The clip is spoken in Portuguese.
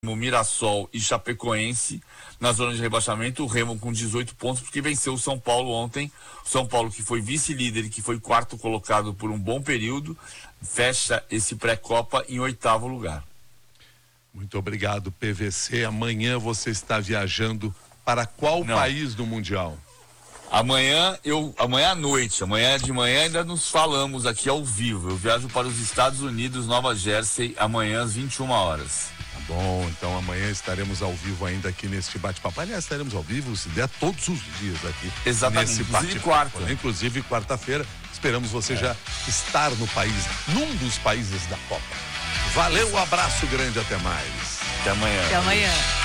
Mirassol e Chapecoense na zona de rebaixamento. O Remo com 18 pontos, porque venceu o São Paulo ontem. O São Paulo, que foi vice-líder e que foi quarto colocado por um bom período, fecha esse pré-copa em 8º lugar. Muito obrigado, PVC. Amanhã você está viajando para qual país do Mundial? Amanhã à noite, amanhã de manhã ainda nos falamos aqui ao vivo. Eu viajo para os Estados Unidos, Nova Jersey, amanhã às 21 horas. Bom, então amanhã estaremos ao vivo ainda aqui neste bate-papo. Aliás, estaremos ao vivo, se der, todos os dias aqui. Exatamente, nesse bate-papo. Inclusive quarta-feira. Esperamos você já estar no país, num dos países da Copa. Valeu, um abraço grande, até mais. Até amanhã. Até amanhã.